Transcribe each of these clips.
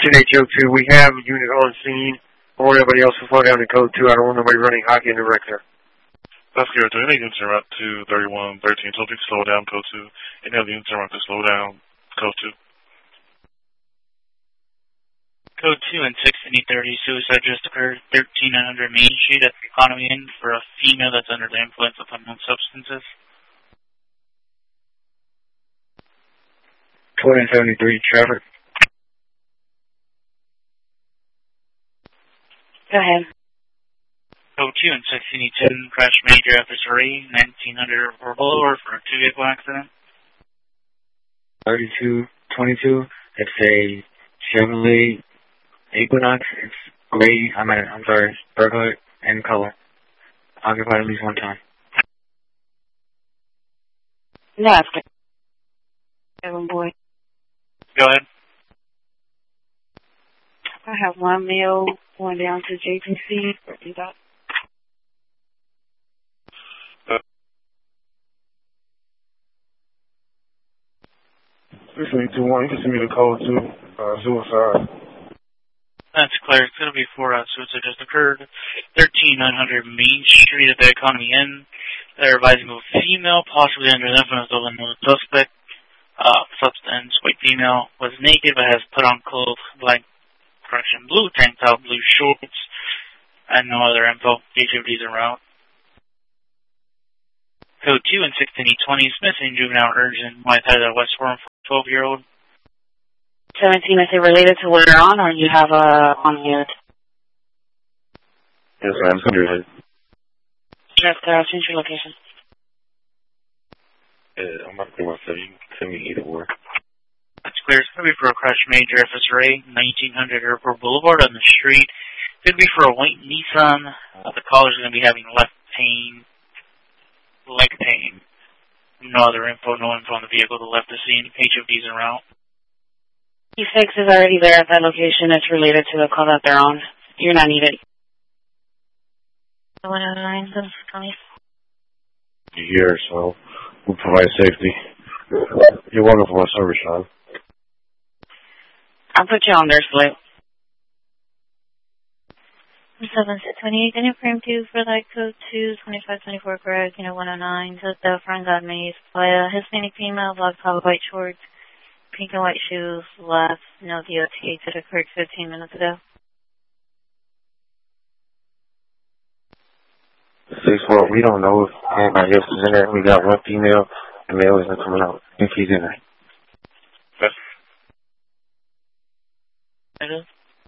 10-H-02, we have a unit on scene. I want everybody else to slow down in code 2. I don't want nobody running hockey in the wreck there. That's clear. Do any units in route to 3113? So please slow down, code 2. Any other units in route to slow down, code 2. Code 2 and 630, suicide just occurred 1300 Main Street at the Economy Inn for a female that's under the influence of unknown substances. 2073, traffic. Go ahead. Code 2 and 1610, crash major FSRA, 1900 Airport Boulevard for a two-vehicle accident. 3222, it's a Chevrolet Equinox. It's gray, burglar in color. Occupied at least one time. Left. Boy. Go ahead. I have one male going down to JPC. Do that. You can send me the code to suicide. That's clear. It's going to be 4 suicide just occurred. 13900 Main Street at the Economy Inn. They're advising of a female, possibly under the influence of another suspect. Substance, white female, was naked but has put on clothes, blue tank top, blue shorts, and no other info. HFD's en route. Code 2 and 1620, missing juvenile urgent, White Head at West Forum for 12-year-old. 17, is it related to where they're on, or you have on the unit? Yes, ma'am. It's Yes, change your location. I'm not going to say you can send me either or. That's clear. It's going to be for a crash major FSRA, 1900 Airport Boulevard on the street. It's going to be for a white Nissan. The caller's going to be having leg pain. No other info, no info on the vehicle that left the scene. HFD's en route. E6 is already there at that location. It's related to the call that they're on. You're not needed. 109, 20. Here, so we'll provide safety. You're welcome for my service, Sean. I'll put you on there, Slip. 728, then you frame 2 for like code 2, 2524, correct, 109, so the front got me by a Hispanic female, black top, white shorts, pink and white shoes, left, no DOT, that occurred 15 minutes ago. 6-4, we don't know if anybody else is in there. We got one female, and male isn't coming out. I think he's in there. Okay.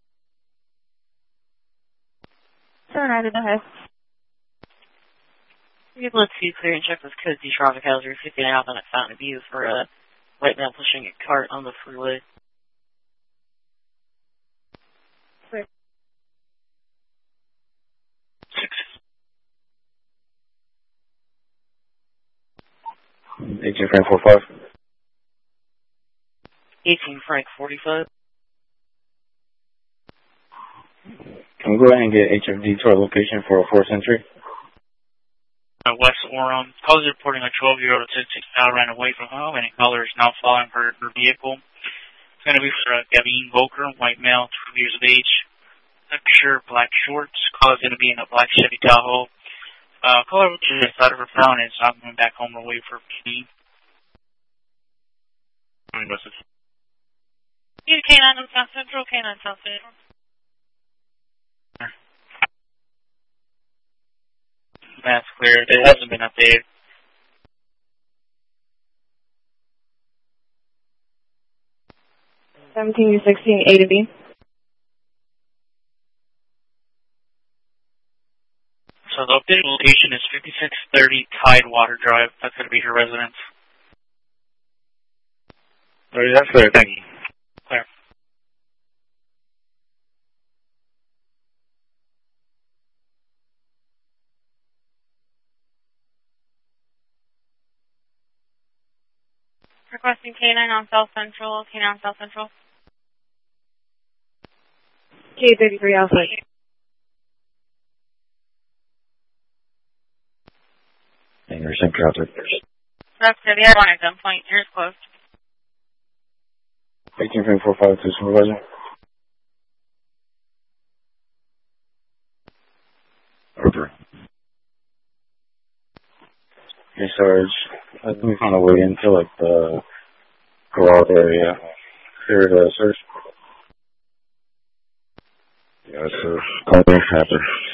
Alright, go ahead. Let's see, clear and check this code D traffic hazard 50 out on a Fountain View for a white man pushing a cart on the freeway. Clear. 18 Frank 45. 18 Frank 45. Can we go ahead and get HFD to our location for a 4th entry? West Orem. Caller is reporting a 12-year-old child ran away from home, and a caller is now following her vehicle. It's going to be for Gavin Volker, white male, 12 years of age. Picture, black shorts. Caller is going to be in a black Chevy Tahoe. Caller was just out of her phone and is not going back home or away for PD. Message. K9 on South Central, K9 South Central. That's clear. It hasn't been updated. Seventeen, 16, A to B. So the updated location is 5630 Tidewater Drive. That's going to be her residence. Oh, that's clear. Thank you. Clear. Requesting K9 on South Central, K9 on South Central. K33 outside. And you're sent out there. That's good. Yeah, one at gunpoint. Here's close. 18 Frank 45 to supervisor. River. Hey, Sarge. I think we found a way into, like, the garage area. Here to search. Yeah, sir. Call me Happer.